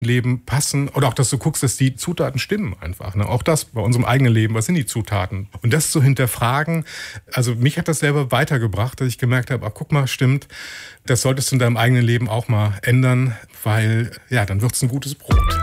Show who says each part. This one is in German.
Speaker 1: Leben passen oder auch, dass du guckst, dass die Zutaten stimmen einfach. Ne? Auch das bei unserem eigenen Leben, was sind die Zutaten? Und das zu hinterfragen, also mich hat das selber weitergebracht, dass ich gemerkt habe, guck mal, stimmt, das solltest du in deinem eigenen Leben auch mal ändern, weil ja, dann wird's ein gutes Brot.